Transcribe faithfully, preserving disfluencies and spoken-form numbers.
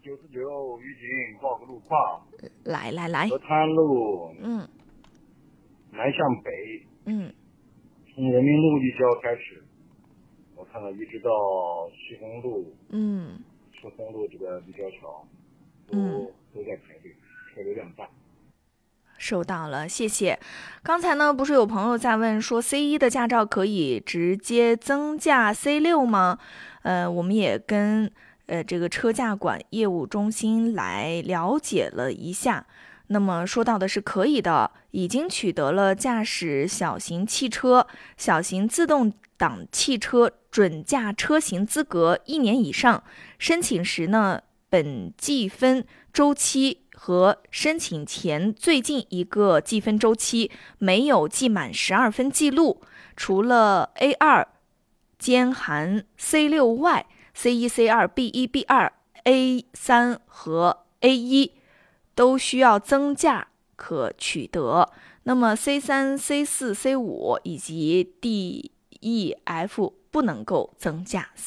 九十九预警报个路况。 来来来， 河滩路， 嗯南向北， 嗯， 从人民路立交开始，我看到一直到西红路， 嗯西红路这个立交桥，都、 嗯都在排队，车流量大。 收到了，谢谢。刚才呢，不是有朋友在问说 C 一 的驾照可以直接增驾 C 六 吗？呃，我们也跟呃这个车驾管业务中心来了解了一下。那么说到的是可以的，已经取得了驾驶小型汽车、小型自动挡汽车准驾车型资格一年以上，申请时呢，本计分周期和申请前最近一个计分周期没有记满十二分记录，除了 A 二 兼含 C 六 外 ，C 一、C 二、B 一、B 二、A 三和 A 一都需要增驾可取得。那么 C 三、C 四、C 五以及 D、E、F 不能够增驾。